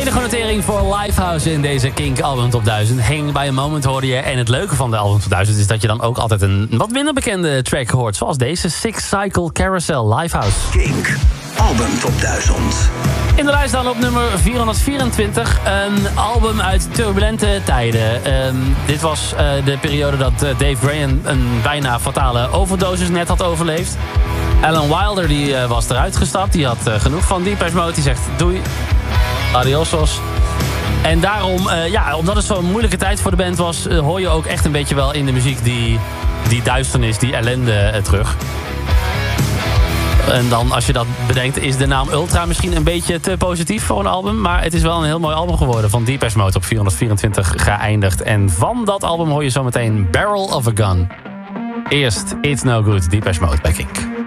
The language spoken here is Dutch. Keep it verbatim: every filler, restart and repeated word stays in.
Volledige notering voor Lifehouse in deze Kink Album Top duizend. Hang by a Moment hoorde je. En het leuke van de Album Top duizend is dat je dan ook altijd een wat minder bekende track hoort. Zoals deze Six Cycle Carousel Lifehouse. Kink Album Top duizend. In de lijst dan op nummer vierhonderdvierentwintig. Een album uit turbulente tijden. Um, dit was uh, de periode dat uh, Dave Graham een bijna fatale overdosis net had overleefd. Alan Wilder die, uh, was eruit gestapt. Die had uh, genoeg van Depeche Mode. Die zegt doei. Adiosos. En daarom, uh, ja, omdat het zo'n moeilijke tijd voor de band was, Uh, hoor je ook echt een beetje wel in de muziek die, die duisternis, die ellende uh, terug. En dan, als je dat bedenkt, is de naam Ultra misschien een beetje te positief voor een album. Maar het is wel een heel mooi album geworden. Van Depeche Mode op vierhonderdvierentwintig geëindigd. En van dat album hoor je zometeen Barrel of a Gun. Eerst It's No Good, Depeche Mode bij Kink.